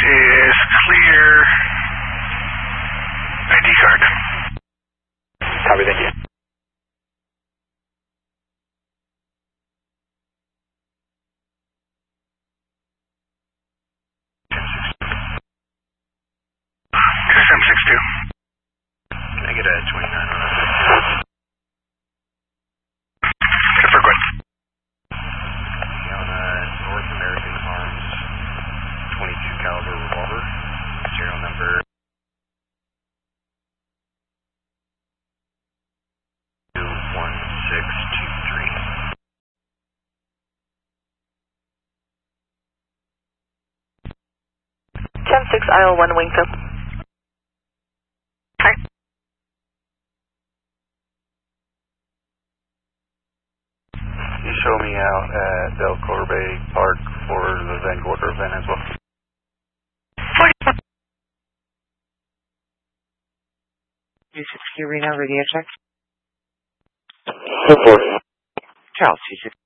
is clear. ID card. Copy, thank you. SM62. Can I get a 29 on that? Confirm, go ahead. On North American Arms 22 caliber revolver, serial number 21623. 10-6 aisle 1 Wingfield. Okay. You show me out at Del Corbe Park for the Van Gorder event as well. U60 Arena radio check. Go for it. Charles, U60.